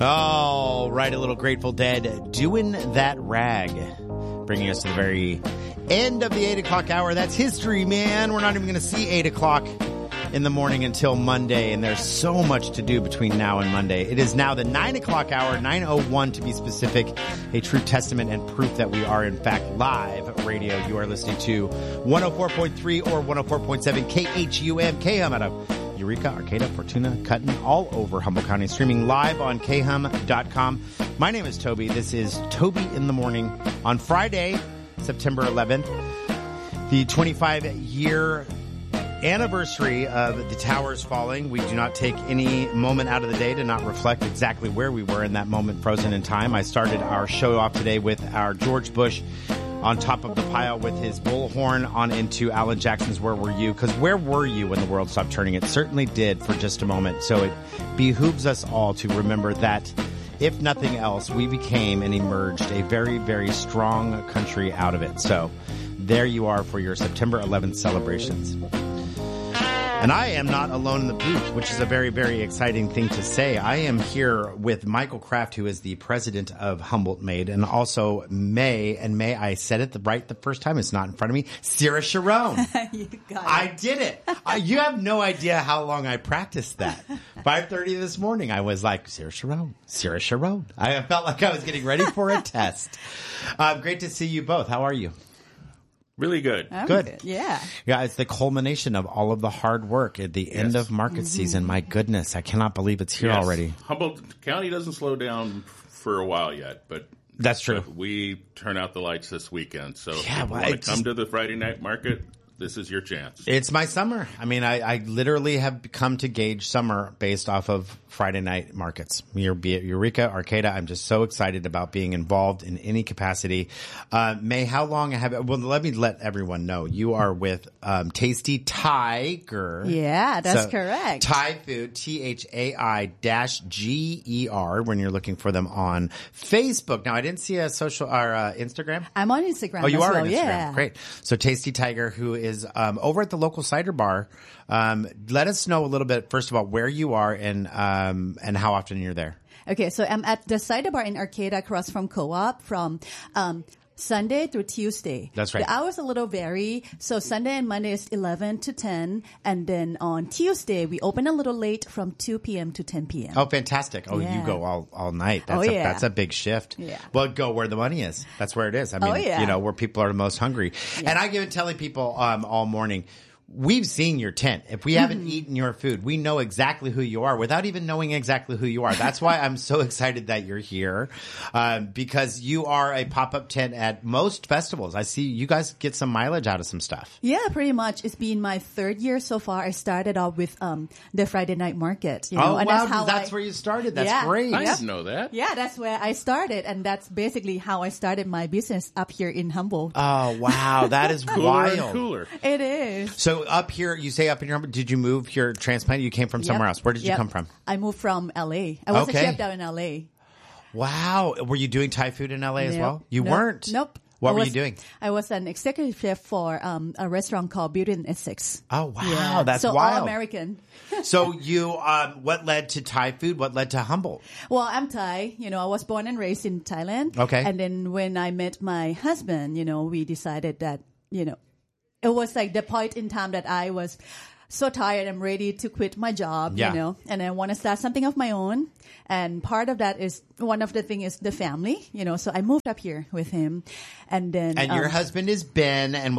Oh, right, a little Grateful Dead, Doing That Rag. Bringing us to the very end of the 8 o'clock hour. That's history, man. We're not even going to see 8 o'clock in the morning until Monday, and there's so much to do between now and Monday. It is now the 9 o'clock hour, 9:01 to be specific, a true testament and proof that we are, in fact, live radio. You are listening to 104.3 or 104.7 KHUM, KHUM out of Eureka, Arcata, Fortuna, Cutton, all over Humboldt County, streaming live on khum.com. My name is Toby. This is Toby in the Morning on Friday, September 11th, the 25-year anniversary of the towers falling. We do not take any moment out of the day to not reflect exactly where we were in that moment frozen in time. I started our show off today with our George Bush on top of the pile with his bullhorn on into Alan Jackson's Where Were You? Because where were you when the world stopped turning? It certainly did for just a moment. So it behooves us all to remember that, if nothing else, we became and emerged a very, very strong country out of it. So there you are for your September 11th celebrations. And I am not alone in the booth, which is a very, very exciting thing to say. I am here with Michael Kraft, who is the president of Humboldt Made, and also May, I said it right the first time. It's not in front of me. Sarah Sharon. You got it. I did it. You have no idea how long I practiced that. 5:30 this morning, I was like, Sarah Sharon. I felt like I was getting ready for a test. Great to see you both. How are you? Really good. Good. Yeah. Yeah, it's the culmination of all of the hard work at the end of market season. My goodness, I cannot believe it's here already. Humboldt County doesn't slow down for a while yet, but that's true. But we turn out the lights this weekend, so if you well, want to come to the Friday night market, this is your chance. It's my summer. I mean, I literally have come to gauge summer based off of Friday night markets. Be it Eureka, Arcata. I'm just so excited about being involved in any capacity. May, how long have? Well, let me let everyone know you are with Tasty Tiger. Yeah, that's correct. Thai food, THAI-GER. When you're looking for them on Facebook. Now, I didn't see a social or Instagram. I'm on Instagram. Oh, you are well. on Instagram. Yeah. Great. So Tasty Tiger, who is over at the local cider bar. Let us know a little bit, first of all, where you are and how often you're there. Okay, so I'm at the cider bar in Arcata across from Co-op from Sunday through Tuesday. That's right. The hours a little vary. So Sunday and Monday is 11 to 10. And then on Tuesday, we open a little late from 2 p.m. to 10 p.m. Oh, fantastic. Oh, Yeah. you go all night. That's a big shift. Yeah. Well, go where the money is. That's where it is. I mean, where people are the most hungry. Yeah. And I've been telling people all morning, we've seen your tent. If we haven't eaten your food, we know exactly who you are without even knowing exactly who you are. That's why I'm so excited that you're here, because you are a pop-up tent at most festivals. I see you guys get some mileage out of some stuff. Yeah, pretty much. It's been my third year so far. I started off with the Friday night market. And that's where you started. That's great. I didn't know that. Yeah, that's where I started, and that's basically how I started my business up here in Humboldt. Oh, wow. That is Cooler wild. and cooler. It is. So up here, you say up in your home, did you move here, transplant? You came from somewhere else. Where did you come from? I moved from LA. I was a chef down in LA. Wow. Were you doing Thai food in LA as well? You weren't? Nope. What were you doing? I was an executive chef for a restaurant called Beauty in Essex. Oh, wow. Yeah. That's so wild. all American. So you, what led to Thai food? What led to Humboldt? Well, I'm Thai. I was born and raised in Thailand. Okay. And then when I met my husband, we decided that, it was like the point in time that I was so tired. I'm ready to quit my job, and I want to start something of my own. And part of that is, one of the thing is the family, so I moved up here with him. And then. And your husband is Ben, and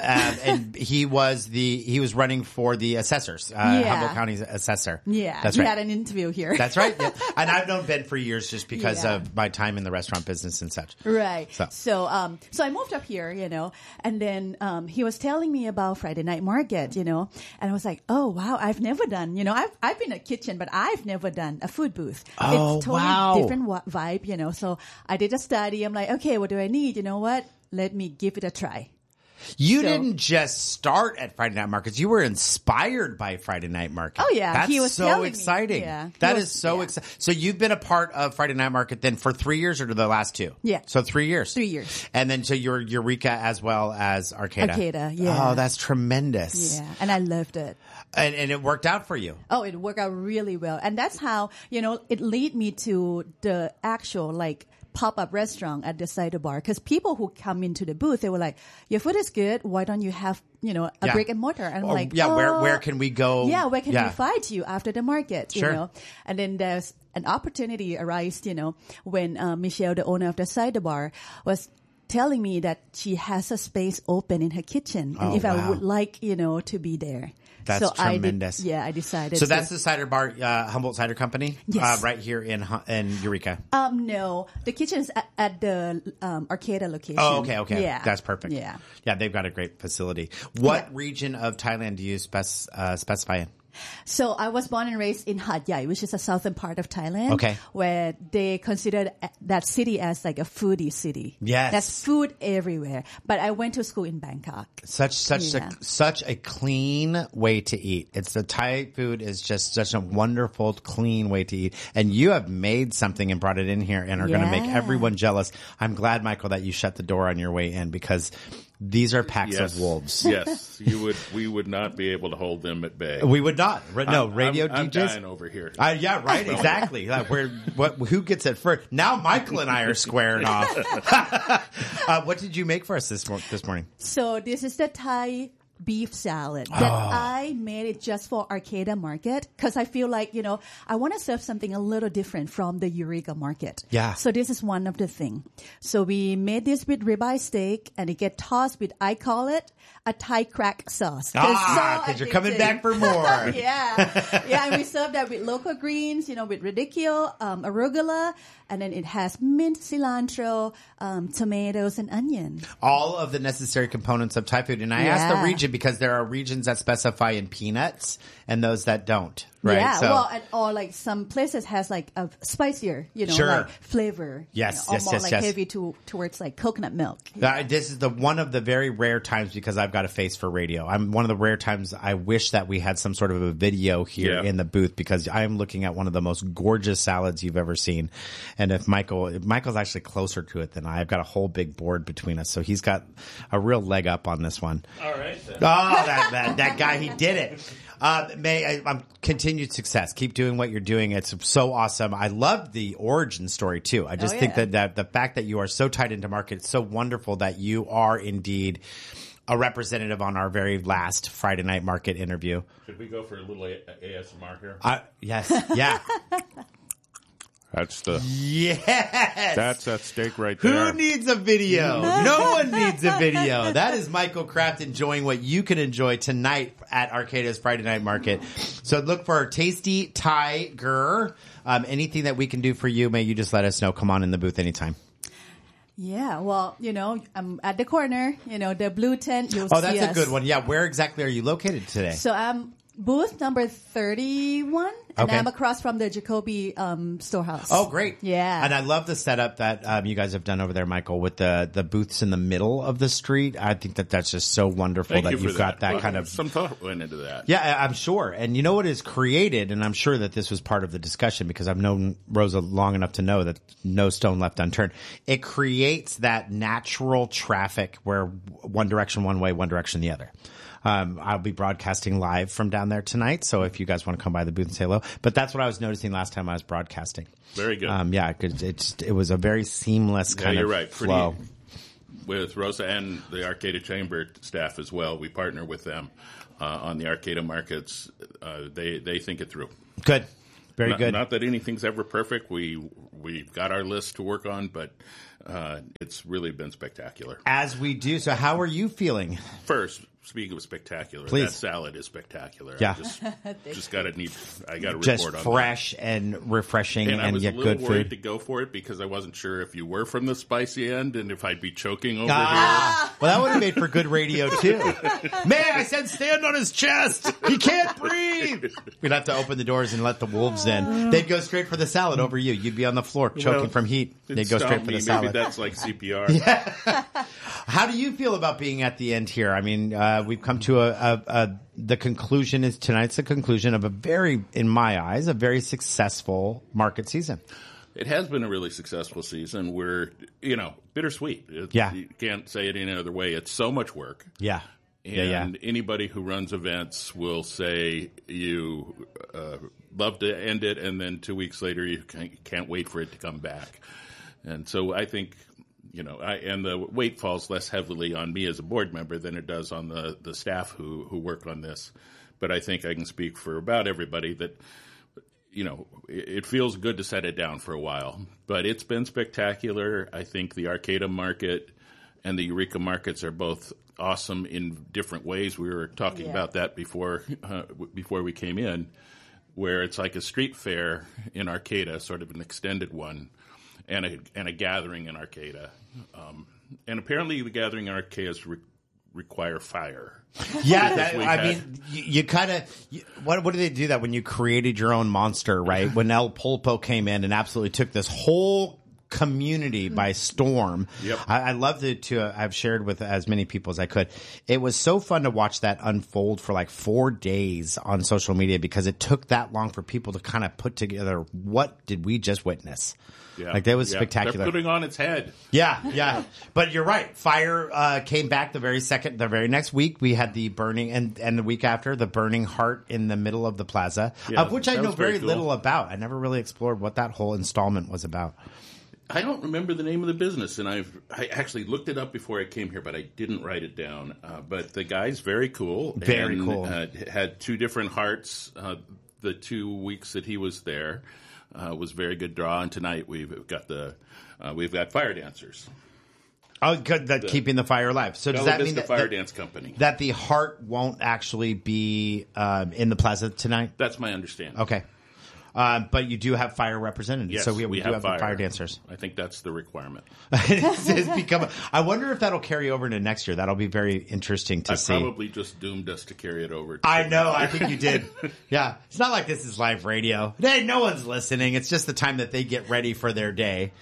and he was running for the assessors, Humboldt County's assessor. Yeah. That's we right. had an interview here. That's right. Yeah. And I've known Ben for years just because of my time in the restaurant business and such. Right. So I moved up here, and then, he was telling me about Friday night market, and I was like, oh wow, I've never done, I've been in a kitchen, but I've never done a food booth. Oh, it's totally different vibe, so I did a study. I'm like, okay, what do I need? You know what? Let me give it a try. You didn't just start at Friday Night Markets. You were inspired by Friday Night Market. Oh, yeah. That's He was so telling exciting. me. Yeah. That is so exciting. So you've been a part of Friday Night Market then for 3 years or the last 2? Yeah. So 3 years. 3 years. And then so you're Eureka as well as Arcata. Arcata, yeah. Oh, that's tremendous. Yeah. And I loved it. And it worked out for you. Oh, it worked out really well. And that's how, it led me to the actual, pop-up restaurant at the cider bar. Because people who come into the booth, they were like, your food is good. Why don't you have, a brick and mortar? And I'm like, where can we go? Yeah, where can we find you after the market? Sure. And then there's an opportunity arise, when Michelle, the owner of the cider bar, was telling me that she has a space open in her kitchen. And if I would like, to be there. That's tremendous. I decided. So that's the cider bar, Humboldt Cider Company, Yes. right here in Eureka. No, the kitchen is at the Arcata location. Oh, okay. Yeah, That's perfect. Yeah, they've got a great facility. What region of Thailand do you specify in? So I was born and raised in Hat Yai, which is a southern part of Thailand. Okay. Where they consider that city as like a foodie city. Yes. There's food everywhere. But I went to school in Bangkok. Such a clean way to eat. It's the Thai food is just such a wonderful, clean way to eat. And you have made something and brought it in here and are going to make everyone jealous. I'm glad, Michael, that you shut the door on your way in because these are packs of wolves. Yes, we would not be able to hold them at bay. We would not. No, radio DJs. I'm dying over here. Yeah, right. Exactly. Who gets it first? Now Michael and I are squaring off. What did you make for us this morning? So this is the Thai beef salad that I made it just for Arcata Market because I feel like, I want to serve something a little different from the Eureka Market. Yeah. So this is one of the things. So we made this with ribeye steak and it get tossed with, I call it a Thai crack sauce. Because you're coming back for more. Yeah. And we serve that with local greens, with radicchio, arugula, and then it has mint, cilantro, tomatoes, and onion. All of the necessary components of Thai food. And I asked the region because there are regions that specify in peanuts and those that don't. Right. Yeah, or like some places has like a spicier, like flavor. Yes, or more heavy towards like coconut milk. This is one of the very rare times because I've got a face for radio. I'm one of the rare times I wish that we had some sort of a video here in the booth because I am looking at one of the most gorgeous salads you've ever seen. And if Michael's actually closer to it than I've got a whole big board between us, so he's got a real leg up on this one. All right. Then. Oh, that guy, he did it. Continued success. Keep doing what you're doing. It's so awesome. I love the origin story too. I just think that the fact that you are so tied into market, it's so wonderful that you are indeed a representative on our very last Friday Night Market interview. Should we go for a little ASMR here? Yes. Yeah. That's Yes. That's that steak right there. Who needs a video? No one needs a video. That is Michael Kraft enjoying what you can enjoy tonight at Arcata's Friday Night Market. So look for Tasty Tiger. Anything that we can do for you, may you just let us know. Come on in the booth anytime. Yeah, well, I'm at the corner, the blue tent. You'll see us. That's a good one. Yeah, where exactly are you located today? So I'm booth number 31, and I'm across from the Jacoby storehouse. Oh, great. Yeah. And I love the setup that you guys have done over there, Michael, with the booths in the middle of the street. I think that's just so wonderful that you've got that kind of... Some thought went into that. Yeah, I'm sure. And you know what is created, and I'm sure that this was part of the discussion because I've known Rosa long enough to know that no stone left unturned. It creates that natural traffic where one direction one way, one direction the other. I'll be broadcasting live from down there tonight, so if you guys want to come by the booth and say hello. But that's what I was noticing last time I was broadcasting. Very good. It was a very seamless kind of flow. With Rosa and the Arcata Chamber staff as well, we partner with them on the Arcata Markets. They think it through. Good. Very good. Not that anything's ever perfect. We've got our list to work on, but it's really been spectacular. As we do. So how are you feeling? First, speaking of spectacular, Please. that salad is spectacular. Yeah. I got to Just report on fresh and refreshing that. And I was yet a little good worried food. to go for it because I wasn't sure if you were from the spicy end and if I'd be choking over Well, that would have made for good radio, too. Man, I said stand on his chest. He can't breathe. We'd have to open the doors and let the wolves in. They'd go straight for the salad over you. You'd be on the floor choking from heat. here. They'd go straight for the salad. Maybe that's like CPR. How do you feel about being at the end here? I mean, we've come to the conclusion is tonight's the conclusion of in my eyes, a very successful market season. It has been a really successful season. We're, bittersweet. You can't say it any other way. It's so much work. Yeah. And anybody who runs events will say you love to end it, and then 2 weeks later you can't wait for it to come back. And so I think, and the weight falls less heavily on me as a board member than it does on the staff who work on this. But I think I can speak for about everybody that, it feels good to set it down for a while. But it's been spectacular. I think the Arcata market and the Eureka markets are both awesome in different ways. We were talking about that before we came in, where it's like a street fair in Arcata, sort of an extended one, and a gathering in Arcata. And apparently the gathering in Arcata require fire. Yeah, you kind of what do they do that when you created your own monster, right? When El Pulpo came in and absolutely took this whole community by storm. Yep. I loved it too. I've shared with as many people as I could. It was so fun to watch that unfold for like 4 days on social media because it took that long for people to kind of put together what did we just witness. Yeah. Like that was spectacular. They're putting on its head. Yeah. But you're right. Fire came back the very next week. We had the burning and the week after the burning heart in the middle of the plaza, of which I know very little about. I never really explored what that whole installment was about. I don't remember the name of the business, and I actually looked it up before I came here, but I didn't write it down. But the guy's very cool. Very cool. Had 2 different hearts the 2 weeks that he was there. Was a very good draw, and tonight we've got fire dancers. Oh, good. Keeping the fire alive. So does that mean that Fire Dance Company that the heart won't actually be in the plaza tonight? That's my understanding. Okay. But you do have fire representatives. Yes, so we do have fire dancers. I think that's the requirement. It's become. I wonder if that'll carry over into next year. That'll be very interesting to see. I probably just doomed us to carry it over. I know. I think you did. Yeah. It's not like this is live radio. Hey, no one's listening. It's just the time that they get ready for their day.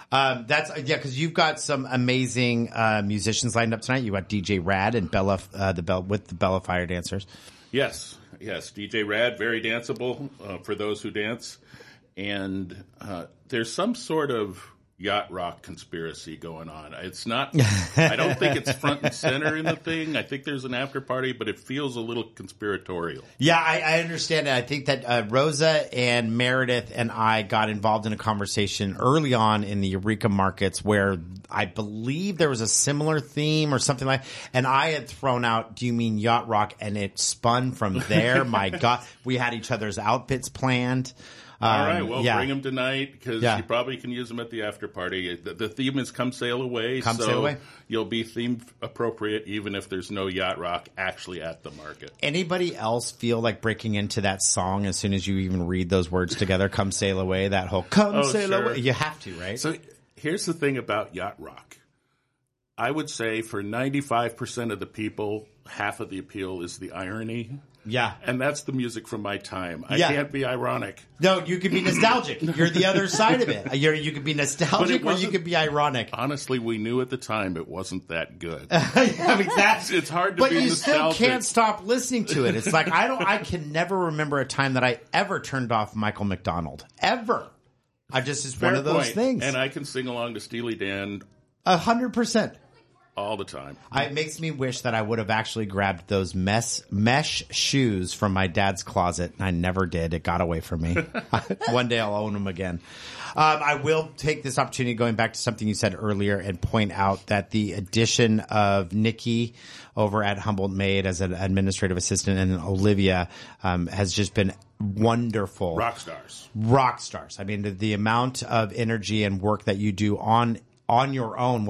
Because you've got some amazing musicians lined up tonight. You got DJ Rad and Bella, with the Bella Fire Dancers. Yes, DJ Rad, very danceable for those who dance. And there's some sort of yacht rock conspiracy going on. It's not, I don't think it's front and center in the thing. I think there's an after party, but it feels a little conspiratorial. Yeah, I understand it. I think that Rosa and Meredith and I got involved in a conversation early on in the Eureka markets where I believe there was a similar theme or something like, and I had thrown out, do you mean yacht rock? And it spun from there. My God, we had each other's outfits planned. All right, well, bring them tonight because you probably can use them at the after party. The theme is Come Sail Away, Sail Away. You'll be theme appropriate even if there's no yacht rock actually at the market. Anybody else feel like breaking into that song as soon as you even read those words together? Come Sail Away, that whole Come Sail Away. You have to, right? So here's the thing about yacht rock. I would say for 95% of the people, half of the appeal is the irony. Yeah. And that's the music from my time. I can't be ironic. No, you can be nostalgic. You're the other side of it. You can be nostalgic or you can be ironic. Honestly, we knew at the time it wasn't that good. Exactly. It's hard to be nostalgic. But you still can't stop listening to it. It's like, I can never remember a time that I ever turned off Michael McDonald. Ever. It's one of those things. And I can sing along to Steely Dan 100%. All the time. It makes me wish that I would have actually grabbed those mesh shoes from my dad's closet. I never did. It got away from me. One day I'll own them again. I will take this opportunity, going back to something you said earlier, and point out that the addition of Nikki over at Humboldt Maid as an administrative assistant and Olivia has just been wonderful. Rock stars. I mean, the amount of energy and work that you do on your own,